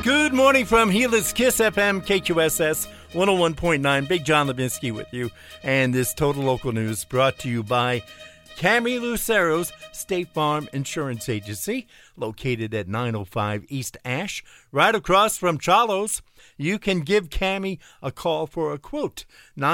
Good morning from Helix Kiss FM, KQSS 101.9. Big John Levinsky with you. And this Total Local News brought to you by Cami Lucero's State Farm Insurance Agency, located at 905 East Ash, right across from Chalo's. You can give Cami a call for a quote,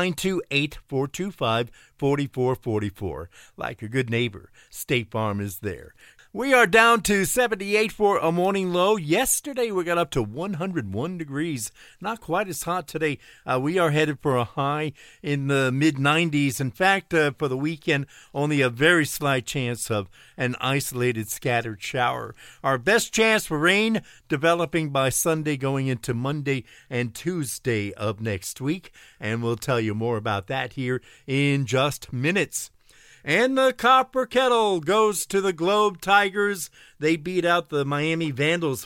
928-425-4444. Like a good neighbor, State Farm is there. We are down to 78 for a morning low. Yesterday we got up to 101 degrees. Not quite as hot today. We are headed for a high in the mid-90s. In fact, for the weekend, only a very slight chance of an isolated scattered shower. Our best chance for rain developing by Sunday going into Monday and Tuesday of next week. And we'll tell you more about that here in just minutes. And the Copper Kettle goes to the Globe Tigers. They beat out the Miami Vandals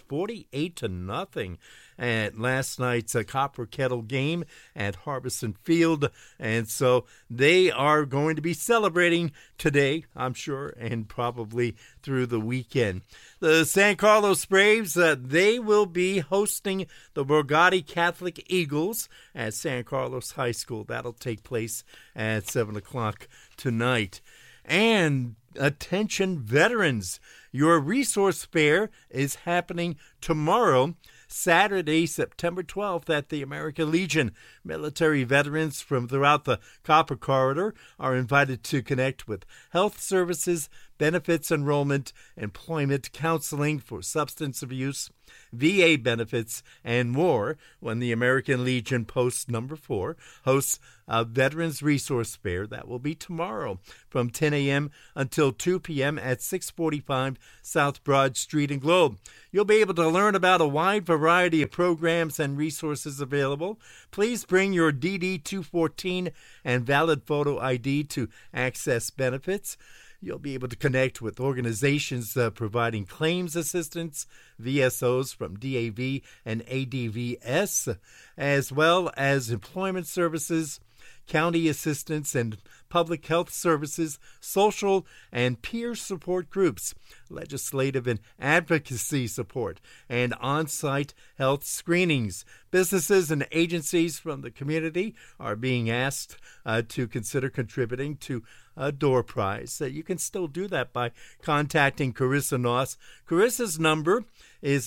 48-0 at last night's Copper Kettle game at Harbison Field. And so they are going to be celebrating today, I'm sure, and probably through the weekend. The San Carlos Braves, they will be hosting the Borgatti Catholic Eagles at San Carlos High School. That'll take place at 7 o'clock tonight. And attention veterans, your resource fair is happening tomorrow, Saturday, September 12th at the American Legion. Military veterans from throughout the Copper Corridor are invited to connect with health services, benefits enrollment, employment counseling for substance abuse, VA benefits, and more when the American Legion Post Number 4 hosts a Veterans Resource Fair. That will be tomorrow from 10 a.m. until 2 p.m. at 645 South Broad Street in Globe. You'll be able to learn about a wide variety of programs and resources available. Please bring your DD-214 and valid photo ID to access benefits. You'll be able to connect with organizations providing claims assistance, VSOs from DAV and ADVS, as well as employment services, county assistance and public health services, social and peer support groups, legislative and advocacy support, and on-site health screenings. Businesses and agencies from the community are being asked to consider contributing to a door prize. You can still do that by contacting Carissa Noss. Carissa's number is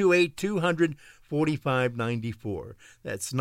928-200-4594. That's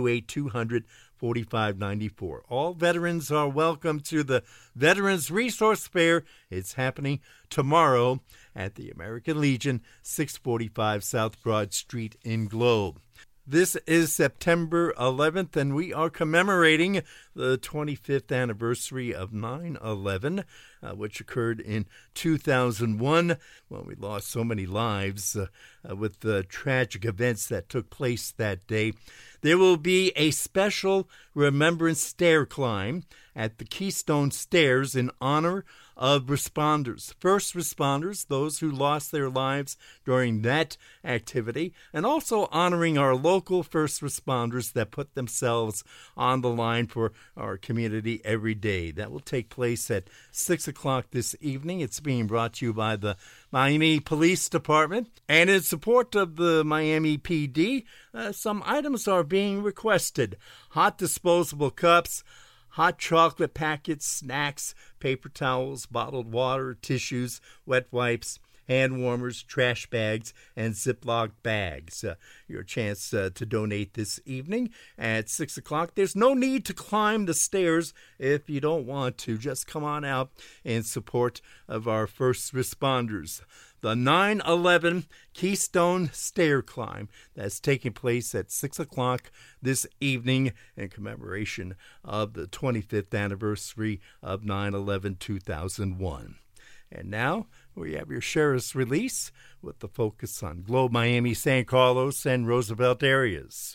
928-200-4594. All veterans are welcome to the Veterans Resource Fair. It's happening tomorrow at the American Legion, 645 South Broad Street in Globe. This is September 11th, and we are commemorating the 25th anniversary of 9/11, which occurred in 2001, when we lost so many lives with the tragic events that took place that day. There will be a special remembrance stair climb at the Keystone Stairs in honor of responders, first responders, those who lost their lives during that activity, and also honoring our local first responders that put themselves on the line for our community every day. That will take place at 6 o'clock this evening. It's being brought to you by the Miami Police Department. And in support of the Miami PD, some items are being requested. Hot disposable cups, hot chocolate packets, snacks, paper towels, bottled water, tissues, wet wipes, hand warmers, trash bags, and Ziploc bags. Your chance to donate this evening at 6 o'clock. There's no need to climb the stairs if you don't want to. Just come on out in support of our first responders. The 9/11 Keystone Stair Climb that's taking place at 6 o'clock this evening in commemoration of the 25th anniversary of 9/11-2001. And now we have your sheriff's release with the focus on Globe, Miami, San Carlos, and Roosevelt areas.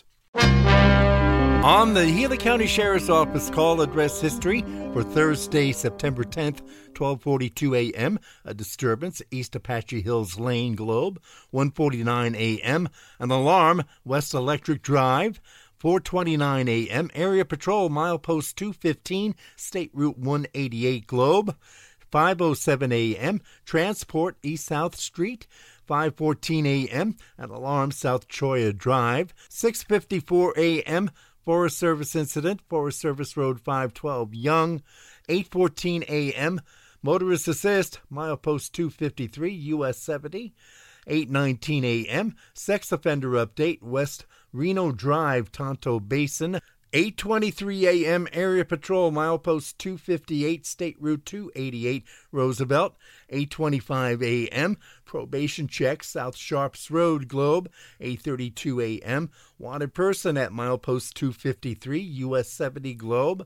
On the Gila County Sheriff's Office call address history for Thursday, September 10th, 12:42 a.m., a disturbance, East Apache Hills Lane, Globe, 1:49 a.m., an alarm, West Electric Drive, 4:29 a.m., Area Patrol, Milepost 215, State Route 188, Globe, 5:07 a.m., Transport, East South Street, 5:14 a.m., an alarm South Choya Drive. 6:54 a.m., Forest Service incident, Forest Service Road 512 Young. 8:14 a.m., motorist assist, milepost 253, US 70. 8:19 a.m., sex offender update, West Reno Drive, Tonto Basin. 8:23 a.m., area patrol, milepost 258, State Route 288, Roosevelt. 8:25 a.m., probation check, South Sharps Road, Globe. 8:32 a.m., wanted person at milepost 253, US 70, Globe.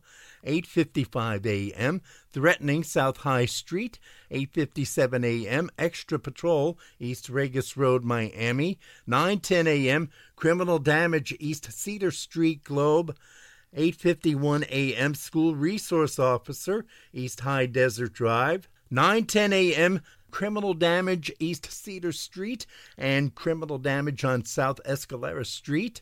8:55 a.m., threatening South High Street. 8:57 a.m., extra patrol, East Regis Road, Miami. 9:10 a.m., criminal damage, East Cedar Street, Globe. 8:51 a.m., school resource officer, East High Desert Drive. 9:10 a.m., criminal damage, East Cedar Street, and criminal damage on South Escalera Street.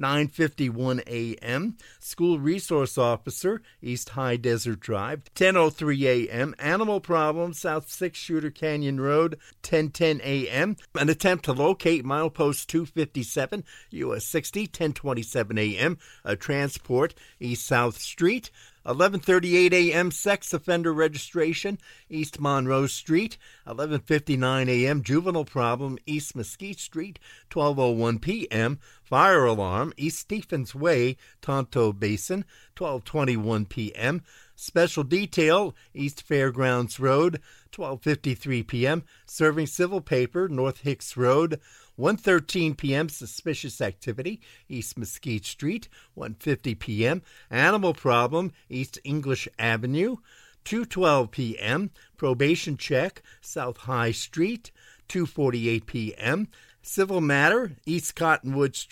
9:51 a.m., school resource officer, East High Desert Drive. 10:03 a.m., animal problem, South Six Shooter Canyon Road. 10:10 a.m., an attempt to locate milepost 257, US 60. 10:27 a.m., a transport, East South Street. 11:38 a.m., sex offender registration, East Monroe Street. 11:59 a.m., juvenile problem, East Mesquite Street. 12:01 p.m., fire alarm, East Stephens Way, Tonto Basin. 12:21 p.m., special detail, East Fairgrounds Road. 12:53 p.m., serving civil paper, North Hicks Road. 1:13 p.m., suspicious activity, East Mesquite Street. 1:50 p.m., animal problem, East English Avenue. 2:12 p.m., probation check, South High Street. 2:48 p.m., civil matter, East Cottonwood Street.